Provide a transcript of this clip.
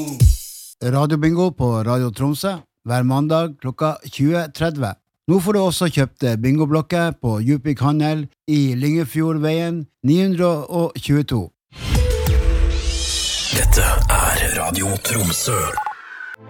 Radiobingo på Radio Tromsø hver mandag klokka 20:30. Nå får du også kjøpt bingoblokker på Djupvik Handel i Lyngefjordveien 922. Dette Radio Tromsø.